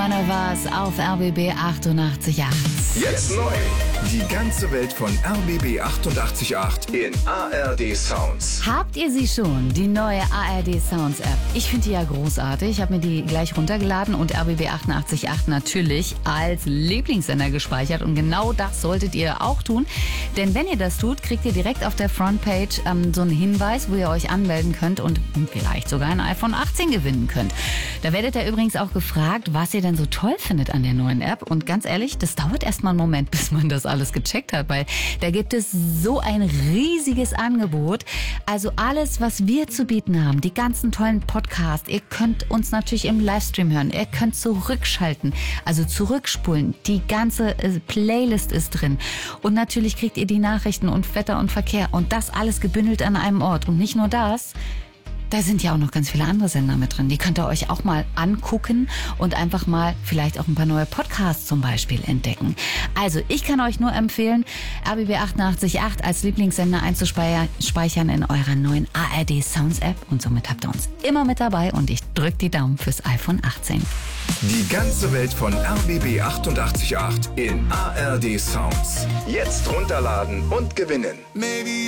Joanna war's auf RBB 88.8. Jetzt neu. Die ganze Welt von RBB 88.8 in ARD Sounds. Habt ihr sie schon, die neue ARD Sounds App? Ich finde die ja großartig. Ich habe mir die gleich runtergeladen und RBB 88.8 natürlich als Lieblingssender gespeichert. Und genau das solltet ihr auch tun. Denn wenn ihr das tut, kriegt ihr direkt auf der Frontpage so einen Hinweis, wo ihr euch anmelden könnt und vielleicht sogar ein iPhone 18 gewinnen könnt. Da werdet ihr übrigens auch gefragt, was ihr denn so toll findet an der neuen App. Und ganz ehrlich, das dauert erstmal einen Moment, bis man das alles gecheckt hat, weil da gibt es so ein riesiges Angebot. Also alles, was wir zu bieten haben, die ganzen tollen Podcasts. Ihr könnt uns natürlich im Livestream hören. Ihr könnt zurückschalten, also zurückspulen. Die ganze Playlist ist drin. Und natürlich kriegt ihr die Nachrichten und Wetter und Verkehr. Und das alles gebündelt an einem Ort. Und nicht nur das, da sind ja auch noch ganz viele andere Sender mit drin. Die könnt ihr euch auch mal angucken und einfach mal vielleicht auch ein paar neue Podcasts zum Beispiel entdecken. Also ich kann euch nur empfehlen, RBB 88.8 als Lieblingssender einzuspeichern in eurer neuen ARD Sounds App. Und somit habt ihr uns immer mit dabei und ich drücke die Daumen fürs iPhone 18. Die ganze Welt von RBB 88.8 in ARD Sounds. Jetzt runterladen und gewinnen.